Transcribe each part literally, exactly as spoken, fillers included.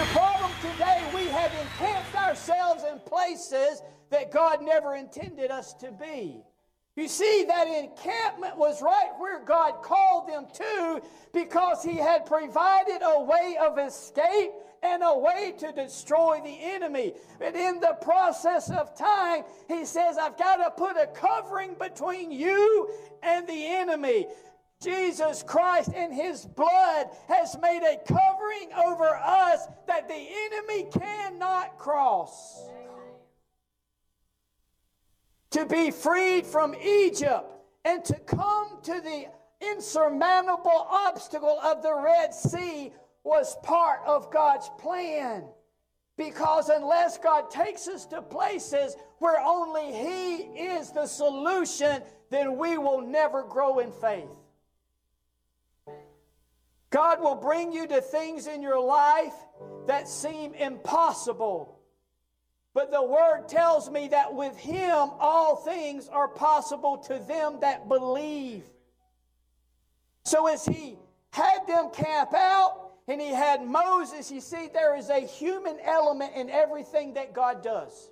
the problem today, we have encamped ourselves in places that God never intended us to be. You see, that encampment was right where God called them to, because He had provided a way of escape and a way to destroy the enemy. But in the process of time, He says, I've got to put a covering between you and the enemy. Jesus Christ in His blood has made a covering over us that the enemy cannot cross. To be freed from Egypt and to come to the insurmountable obstacle of the Red Sea was part of God's plan. Because unless God takes us to places where only He is the solution, then we will never grow in faith. God will bring you to things in your life that seem impossible. But the Word tells me that with Him all things are possible to them that believe. So as He had them camp out and He had Moses, you see, there is a human element in everything that God does.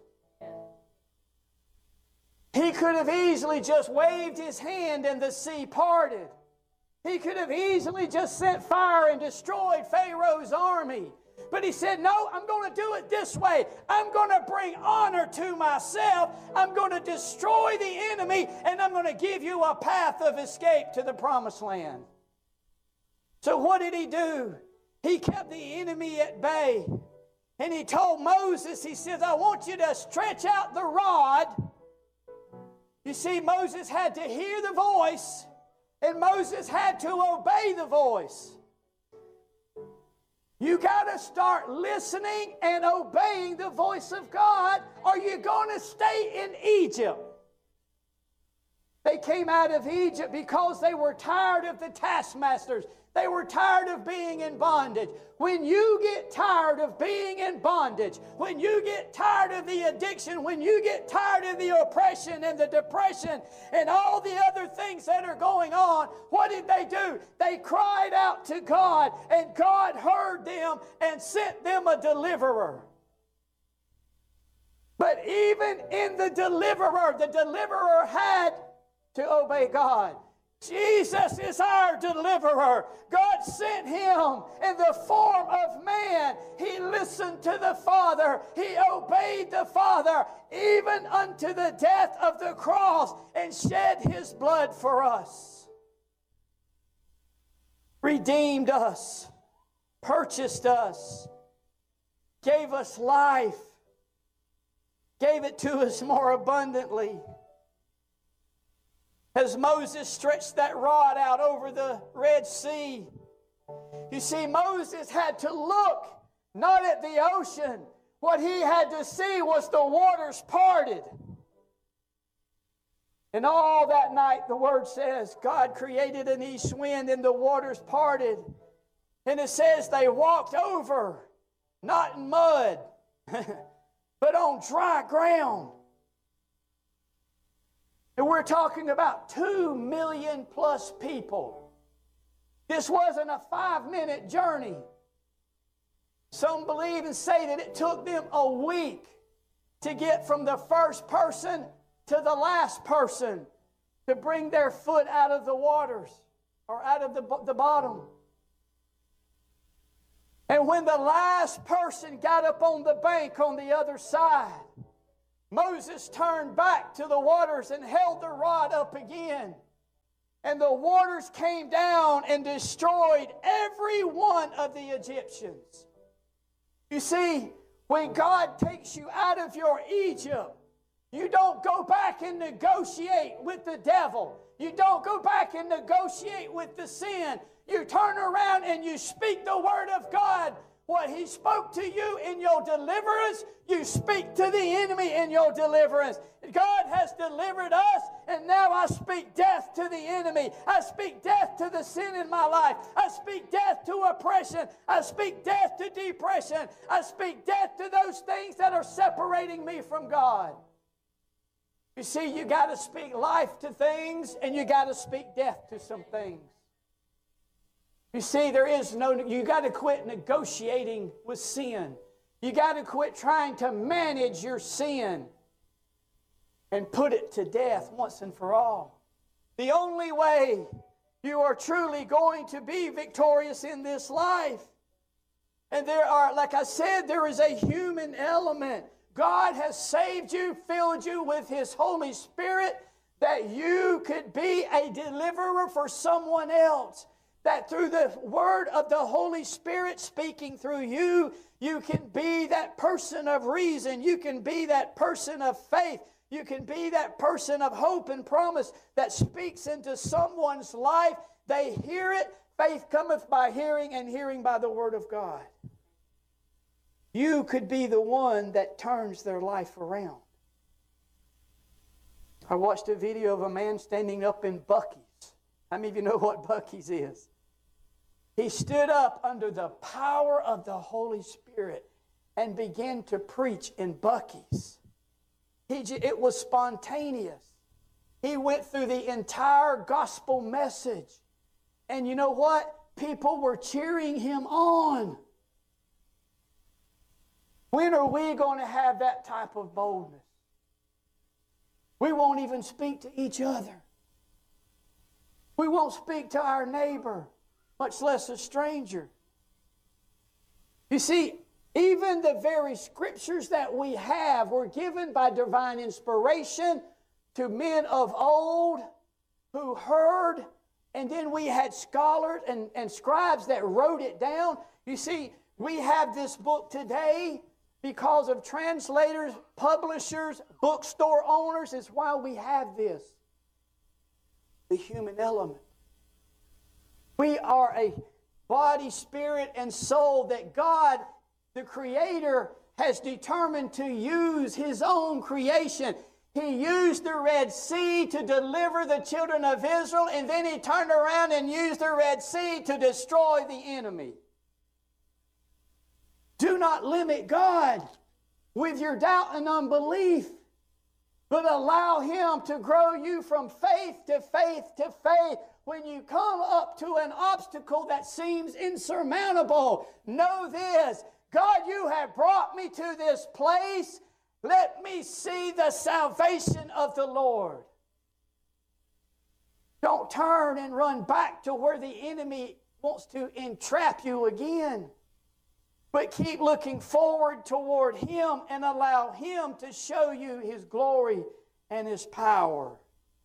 He could have easily just waved His hand and the sea parted. He could have easily just sent fire and destroyed Pharaoh's army. But He said, no, I'm going to do it this way. I'm going to bring honor to myself. I'm going to destroy the enemy, and I'm going to give you a path of escape to the promised land. So what did He do? He kept the enemy at bay. And He told Moses, He says, I want you to stretch out the rod. You see, Moses had to hear the voice, and Moses had to obey the voice. You got to start listening and obeying the voice of God, or you're going to stay in Egypt. They came out of Egypt because they were tired of the taskmasters. They were tired of being in bondage. When you get tired of being in bondage, when you get tired of the addiction, when you get tired of the oppression and the depression and all the other things that are going on, what did they do? They cried out to God, and God heard them and sent them a deliverer. But even in the deliverer, the deliverer had to obey God. Jesus is our deliverer. God sent Him in the form of man. He listened to the Father. He obeyed the Father even unto the death of the cross and shed His blood for us. Redeemed us, purchased us, gave us life, gave it to us more abundantly. As Moses stretched that rod out over the Red Sea, you see, Moses had to look not at the ocean. What he had to see was the waters parted. And all that night, the Word says, God created an east wind and the waters parted. And it says they walked over, not in mud, but on dry ground. And we're talking about two million plus people. This wasn't a five-minute journey. Some believe and say that it took them a week to get from the first person to the last person to bring their foot out of the waters or out of the, the bottom. And when the last person got up on the bank on the other side, Moses turned back to the waters and held the rod up again. And the waters came down and destroyed every one of the Egyptians. You see, when God takes you out of your Egypt, you don't go back and negotiate with the devil. You don't go back and negotiate with the sin. You turn around and you speak the word of God. What He spoke to you in your deliverance, you speak to the enemy in your deliverance. God has delivered us, and now I speak death to the enemy. I speak death to the sin in my life. I speak death to oppression. I speak death to depression. I speak death to those things that are separating me from God. You see, you got to speak life to things, and you got to speak death to some things. You see, there is no, you got to quit negotiating with sin. You got to quit trying to manage your sin and put it to death once and for all. The only way you are truly going to be victorious in this life. And there are, like I said, there is a human element. God has saved you, filled you with His Holy Spirit, that you could be a deliverer for someone else. That through the word of the Holy Spirit speaking through you, you can be that person of reason. You can be that person of faith. You can be that person of hope and promise that speaks into someone's life. They hear it. Faith cometh by hearing, and hearing by the word of God. You could be the one that turns their life around. I watched a video of a man standing up in Buc-ee's. How many of you know what Buc-ee's is? He stood up under the power of the Holy Spirit and began to preach in Buc-ee's. He, it was spontaneous. He went through the entire gospel message. And you know what? People were cheering him on. When are we going to have that type of boldness? We won't even speak to each other. We won't speak to our neighbor, much less a stranger. You see, even the very scriptures that we have were given by divine inspiration to men of old who heard, and then we had scholars and, and scribes that wrote it down. You see, we have this book today because of translators, publishers, bookstore owners. Is why we have this. The human element. We are a body, spirit, and soul that God, the Creator, has determined to use His own creation. He used the Red Sea to deliver the children of Israel, and then He turned around and used the Red Sea to destroy the enemy. Do not limit God with your doubt and unbelief, but allow Him to grow you from faith to faith to faith. When you come up to an obstacle that seems insurmountable, know this: God, you have brought me to this place. Let me see the salvation of the Lord. Don't turn and run back to where the enemy wants to entrap you again. But keep looking forward toward Him and allow Him to show you His glory and His power.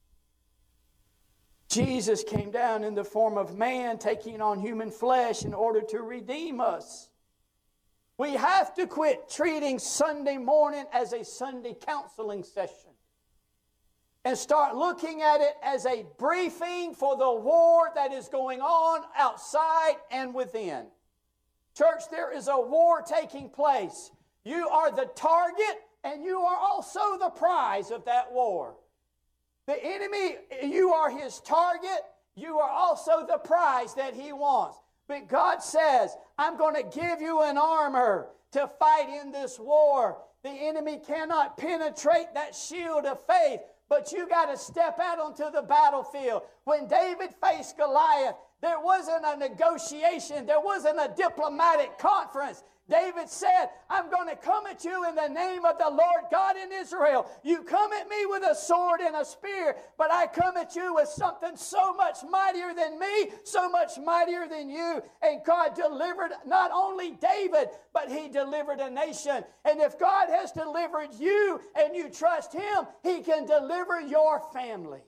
Jesus came down in the form of man, taking on human flesh in order to redeem us. We have to quit treating Sunday morning as a Sunday counseling session and start looking at it as a briefing for the war that is going on outside and within. Church, there is a war taking place. You are the target, and you are also the prize of that war. The enemy, you are his target. You are also the prize that he wants. But God says, I'm going to give you an armor to fight in this war. The enemy cannot penetrate that shield of faith, but you got to step out onto the battlefield. When David faced Goliath, there wasn't a negotiation. There wasn't a diplomatic conference. David said, I'm going to come at you in the name of the Lord God in Israel. You come at me with a sword and a spear, but I come at you with something so much mightier than me, so much mightier than you. And God delivered not only David, but He delivered a nation. And if God has delivered you and you trust Him, He can deliver your family.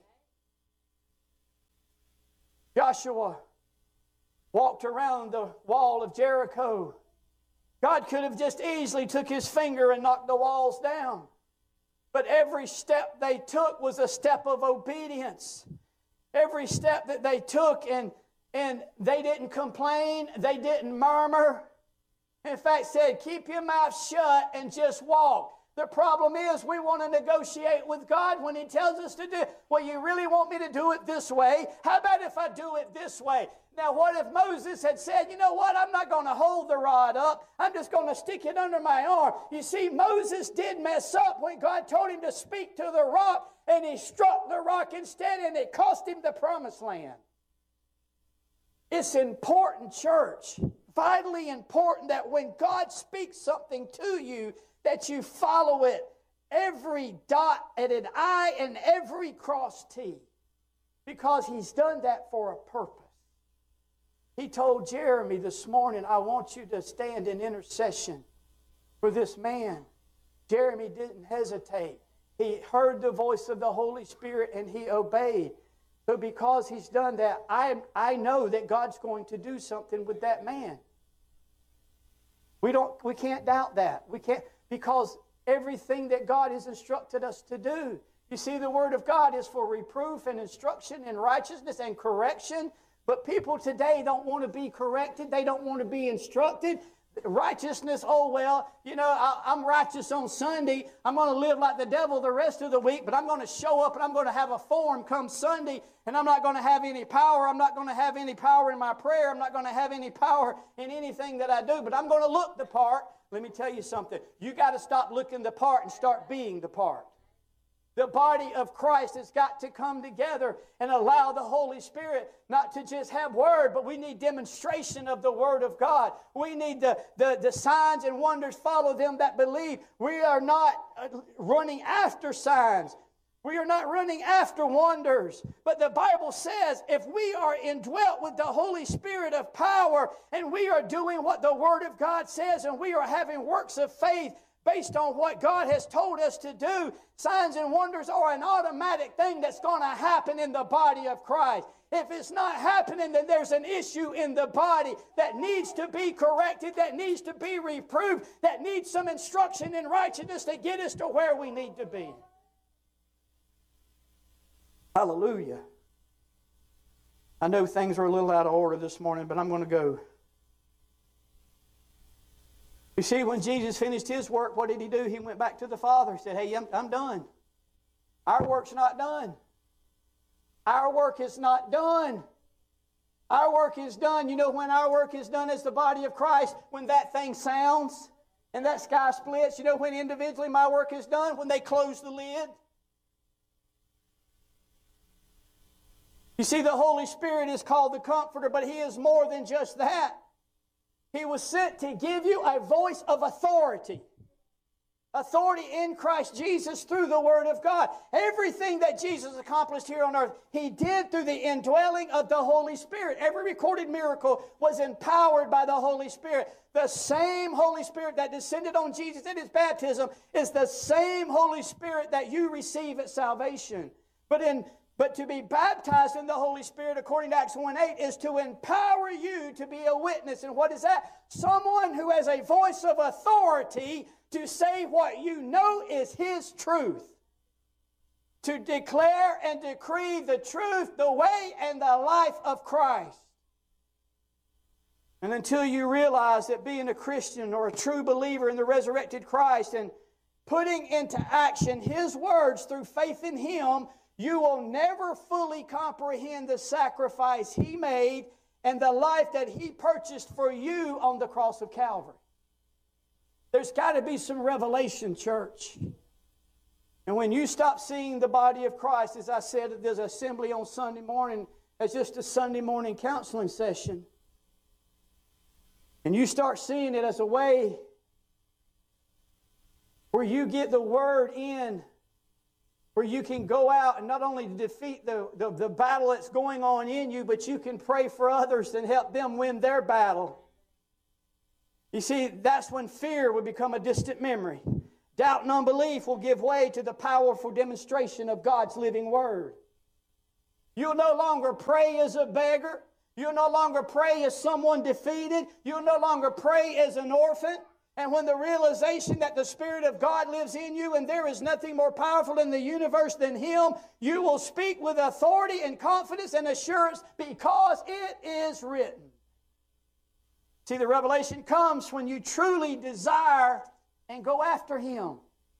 Joshua walked around the wall of Jericho. God could have just easily took His finger and knocked the walls down. But every step they took was a step of obedience. Every step that they took, and, and they didn't complain, they didn't murmur. In fact, said, keep your mouth shut and just walk. The problem is we want to negotiate with God when He tells us to do it. Well, you really want me to do it this way? How about if I do it this way? Now, what if Moses had said, you know what, I'm not going to hold the rod up. I'm just going to stick it under my arm. You see, Moses did mess up when God told him to speak to the rock, and he struck the rock instead, and it cost him the promised land. It's important, church, vitally important that when God speaks something to you, that you follow it, every dot and an I and every cross T, because He's done that for a purpose. He told Jeremy this morning, I want you to stand in intercession for this man. Jeremy didn't hesitate. He heard the voice of the Holy Spirit and he obeyed. So because he's done that, I, I know that God's going to do something with that man. We don't, we can't doubt that. We can't, because everything that God has instructed us to do. You see, the Word of God is for reproof and instruction and righteousness and correction. But people today don't want to be corrected. They don't want to be instructed. Righteousness, oh, well, you know, I, I'm righteous on Sunday. I'm going to live like the devil the rest of the week, but I'm going to show up and I'm going to have a form come Sunday, and I'm not going to have any power. I'm not going to have any power in my prayer. I'm not going to have any power in anything that I do, but I'm going to look the part. Let me tell you something. You got to stop looking the part and start being the part. The body of Christ has got to come together and allow the Holy Spirit not to just have word, but we need demonstration of the Word of God. We need the, the, the signs and wonders follow them that believe. We are not running after signs. We are not running after wonders. But the Bible says if we are indwelt with the Holy Spirit of power and we are doing what the Word of God says and we are having works of faith based on what God has told us to do, signs and wonders are an automatic thing that's going to happen in the body of Christ. If it's not happening, then there's an issue in the body that needs to be corrected, that needs to be reproved, that needs some instruction in righteousness to get us to where we need to be. Hallelujah. I know things are a little out of order this morning, but I'm going to go. You see, when Jesus finished His work, what did He do? He went back to the Father. He said, hey, I'm, I'm done. Our work's not done. Our work is not done. Our work is done. You know when our work is done as the body of Christ? When that thing sounds and that sky splits. You know when individually my work is done? When they close the lid. You see, the Holy Spirit is called the Comforter, but He is more than just that. He was sent to give you a voice of authority. Authority in Christ Jesus through the Word of God. Everything that Jesus accomplished here on earth, He did through the indwelling of the Holy Spirit. Every recorded miracle was empowered by the Holy Spirit. The same Holy Spirit that descended on Jesus in His baptism is the same Holy Spirit that you receive at salvation. But in But to be baptized in the Holy Spirit, according to Acts one eight, is to empower you to be a witness. And what is that? Someone who has a voice of authority to say what you know is His truth. To declare and decree the truth, the way, and the life of Christ. And until you realize that being a Christian or a true believer in the resurrected Christ and putting into action His words through faith in Him, you will never fully comprehend the sacrifice He made and the life that He purchased for you on the cross of Calvary. There's got to be some revelation, church. And when you stop seeing the body of Christ, as I said, there's an assembly on Sunday morning as just a Sunday morning counseling session. And you start seeing it as a way where you get the Word in, where you can go out and not only defeat the, the, the battle that's going on in you, but you can pray for others and help them win their battle. You see, that's when fear will become a distant memory. Doubt and unbelief will give way to the powerful demonstration of God's living Word. You'll no longer pray as a beggar. You'll no longer pray as someone defeated. You'll no longer pray as an orphan. And when the realization that the Spirit of God lives in you and there is nothing more powerful in the universe than Him, you will speak with authority and confidence and assurance because it is written. See, the revelation comes when you truly desire and go after Him.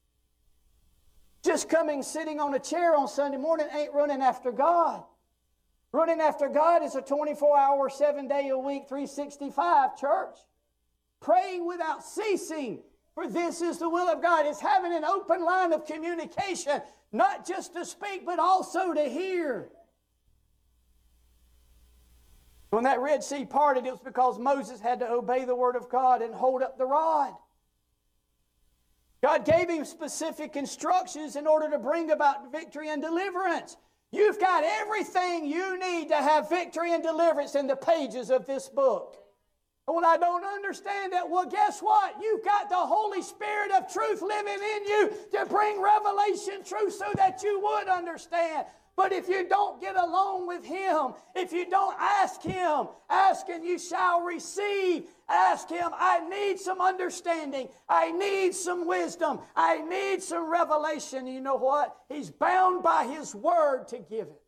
Just coming, sitting on a chair on Sunday morning ain't running after God. Running after God is a twenty-four hour, seven day a week, three sixty-five church. Praying without ceasing, for this is the will of God. It's having an open line of communication, not just to speak, but also to hear. When that Red Sea parted, it was because Moses had to obey the word of God and hold up the rod. God gave him specific instructions in order to bring about victory and deliverance. You've got everything you need to have victory and deliverance in the pages of this book. And when I don't understand that, well, guess what? You've got the Holy Spirit of truth living in you to bring revelation truth so that you would understand. But if you don't get along with Him, if you don't ask Him, ask and you shall receive. Ask Him, I need some understanding. I need some wisdom. I need some revelation. You know what? He's bound by His Word to give it.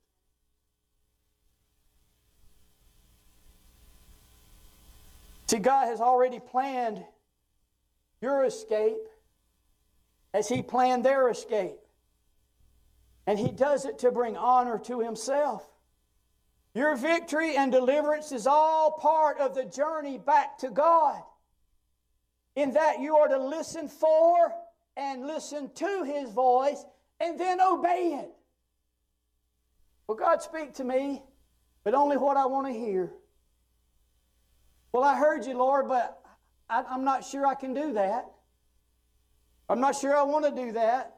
See, God has already planned your escape as He planned their escape. And He does it to bring honor to Himself. Your victory and deliverance is all part of the journey back to God. In that you are to listen for and listen to His voice and then obey it. Well, God, speak to me, but only what I want to hear. Well, I heard you, Lord, but I, I'm not sure I can do that. I'm not sure I want to do that.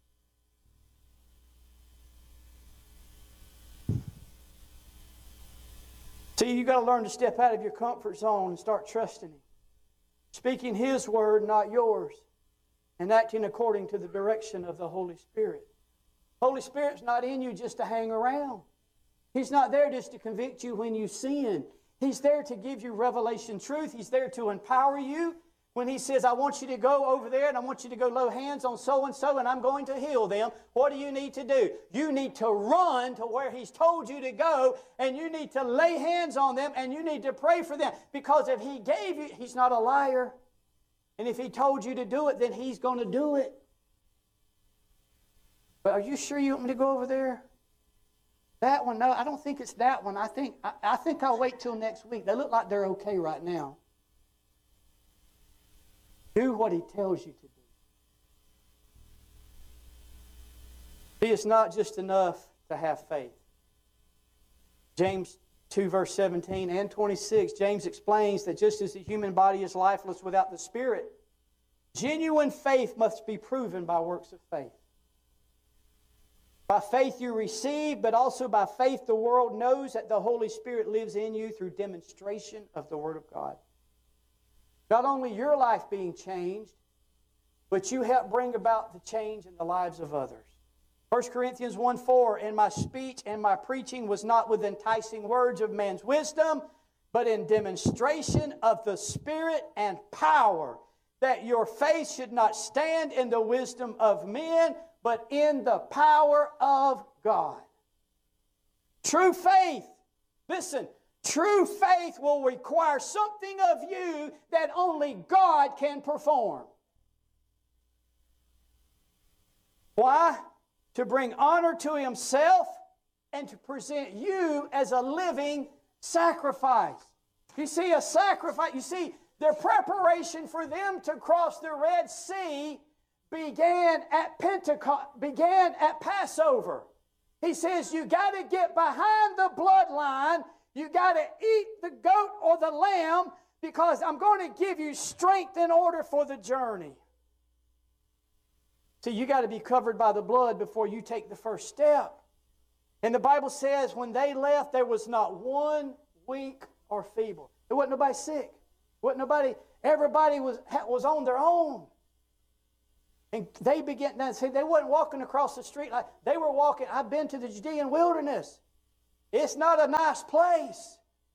See, you've got to learn to step out of your comfort zone and start trusting Him. Speaking His word, not yours. And acting according to the direction of the Holy Spirit. Holy Spirit's not in you just to hang around. He's not there just to convict you when you sin. He's there to give you revelation truth. He's there to empower you. When He says, I want you to go over there and I want you to go lay hands on so-and-so and I'm going to heal them, what do you need to do? You need to run to where He's told you to go and you need to lay hands on them and you need to pray for them. Because if He gave you, He's not a liar. And if He told you to do it, then He's going to do it. But are you sure you want me to go over there? That one? No, I don't think it's that one. I think, I, I think I'll wait till next week. They look like they're okay right now. Do what He tells you to do. See, it's not just enough to have faith. James two, verse seventeen and twenty-six, James explains that just as the human body is lifeless without the Spirit, genuine faith must be proven by works of faith. By faith you receive, but also by faith the world knows that the Holy Spirit lives in you through demonstration of the Word of God. Not only your life being changed, but you help bring about the change in the lives of others. First Corinthians one four, and my speech and my preaching was not with enticing words of man's wisdom, but in demonstration of the Spirit and power, that your faith should not stand in the wisdom of men, but in the power of God. True faith, listen, true faith will require something of you that only God can perform. Why? To bring honor to Himself and to present you as a living sacrifice. You see, a sacrifice, you see, the preparation for them to cross the Red Sea began at Pentecost, began at Passover. He says, you got to get behind the bloodline. You got to eat the goat or the lamb because I'm going to give you strength in order for the journey. See, you got to be covered by the blood before you take the first step. And the Bible says when they left, there was not one weak or feeble. There wasn't nobody sick. There wasn't nobody, everybody was, was on their own. And they began, now see, they wasn't walking across the street like, they were walking, I've been to the Judean wilderness. It's not a nice place.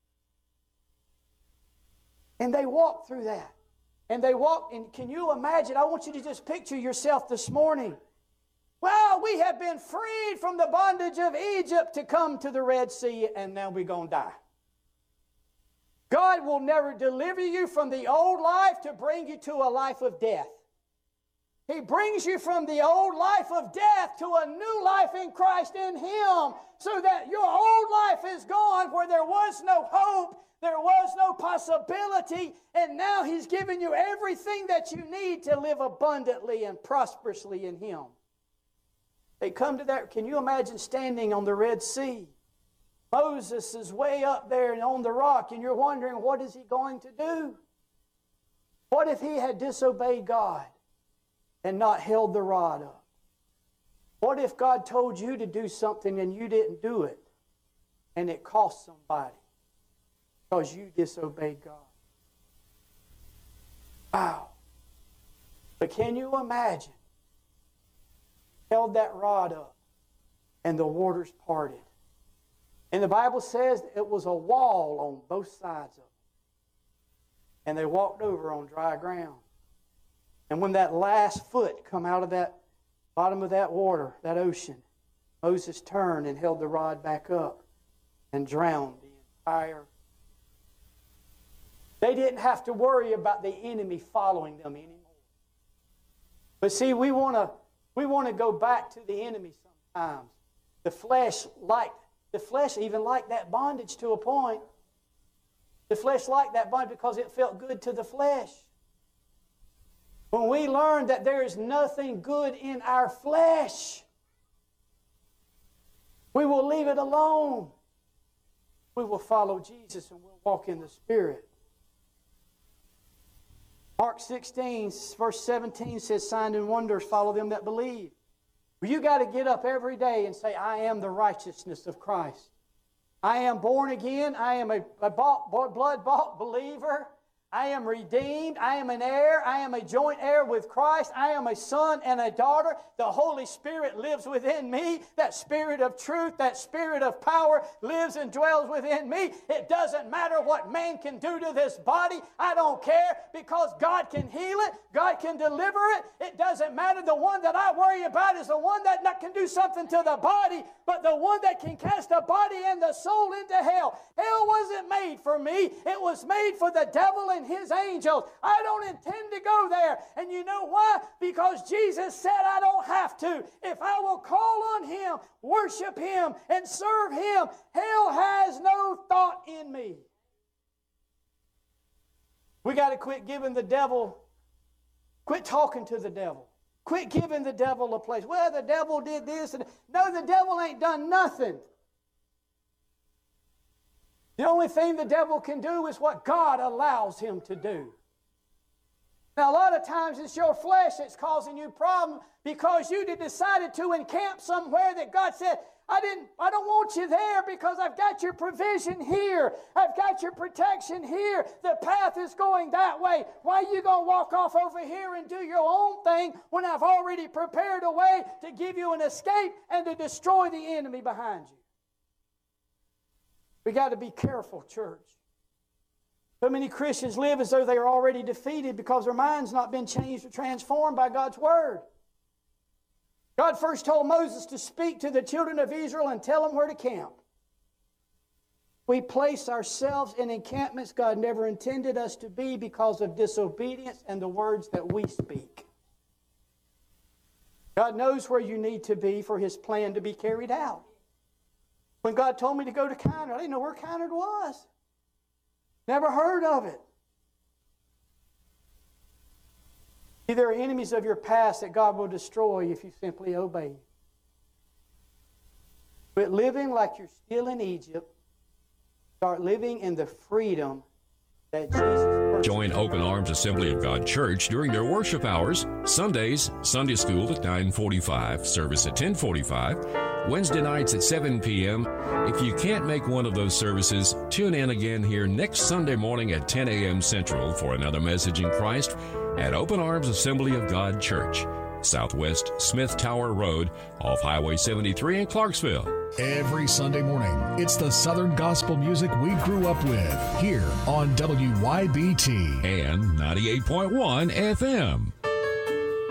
And they walked through that. And they walked, and can you imagine, I want you to just picture yourself this morning. Well, we have been freed from the bondage of Egypt to come to the Red Sea, and now we're going to die. God will never deliver you from the old life to bring you to a life of death. He brings you from the old life of death to a new life in Christ in Him, so that your old life is gone where there was no hope, there was no possibility, and now He's given you everything that you need to live abundantly and prosperously in Him. They come to that. Can you imagine standing on the Red Sea Moses is way up there and on the rock, and you're wondering, what is he going to do? What if he had disobeyed God and not held the rod up? What if God told you to do something and you didn't do it, and it cost somebody because you disobeyed God? Wow. But can you imagine? Held that rod up and the waters parted. And the Bible says it was a wall on both sides of it. And they walked over on dry ground. And when that last foot come out of that bottom of that water, that ocean, Moses turned and held the rod back up and drowned the entire. They didn't have to worry about the enemy following them anymore. But see, we want to we want to go back to the enemy sometimes. The flesh liked the flesh even liked that bondage to a point. The flesh liked that bondage because it felt good to the flesh. When we learn that there is nothing good in our flesh, we will leave it alone. We will follow Jesus and we'll walk in the Spirit. Mark sixteen, verse seventeen says, signs and wonders follow them that believe. Well, you got to get up every day and say, I am the righteousness of Christ. I am born again. I am a, a bought, blood-bought believer. I am redeemed. I am an heir. I am a joint heir with Christ. I am a son and a daughter. The Holy Spirit lives within me. That Spirit of truth, that Spirit of power lives and dwells within me. It doesn't matter what man can do to this body. I don't care, because God can heal it. God can deliver it. It doesn't matter. The one that I worry about is the one that not can do something to the body, but the one that can cast the body and the soul into hell. Hell wasn't made for me. It was made for the devil and his angels. I don't intend to go there. And you know why? Because Jesus said I don't have to. If I will call on Him, worship Him, and serve Him, hell has no thought in me. We got to quit giving the devil, quit talking to the devil. Quit giving the devil a place. Well, the devil did this. And no, the devil ain't done nothing. The only thing the devil can do is what God allows him to do. Now, a lot of times it's your flesh that's causing you problem because you decided to encamp somewhere that God said, I didn't, I don't want you there because I've got your provision here. I've got your protection here. The path is going that way. Why are you going to walk off over here and do your own thing when I've already prepared a way to give you an escape and to destroy the enemy behind you? We got to be careful, church. So many Christians live as though they are already defeated because their mind's not been changed or transformed by God's Word. God first told Moses to speak to the children of Israel and tell them where to camp. We place ourselves in encampments God never intended us to be because of disobedience and the words that we speak. God knows where you need to be for His plan to be carried out. When God told me to go to Kynard, I didn't know where Kynard was. Never heard of it. See, there are enemies of your past that God will destroy if you simply obey. Quit living like you're still in Egypt. Start living in the freedom that Jesus. Join Open Arms Assembly of God Church during their worship hours. Sundays, Sunday school at nine forty-five, service at ten forty-five. Wednesday nights at seven p.m. If you can't make one of those services, tune in again here next Sunday morning at ten a.m. Central for another message in Christ at Open Arms Assembly of God Church, Southwest Smith Tower Road, off Highway seventy-three in Clarksville. Every Sunday morning, it's the Southern gospel music we grew up with here on W Y B T and ninety-eight point one F M.